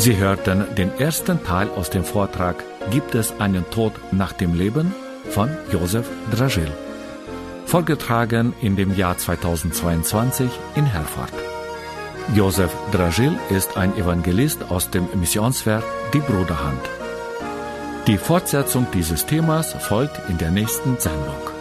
Sie hörten den ersten Teil aus dem Vortrag Gibt es einen Tod nach dem Leben? Von Josef Dragil. Vorgetragen in dem Jahr 2022 in Herford. Josef Dragil ist ein Evangelist aus dem Missionswerk Die Bruderhand. Die Fortsetzung dieses Themas folgt in der nächsten Sendung.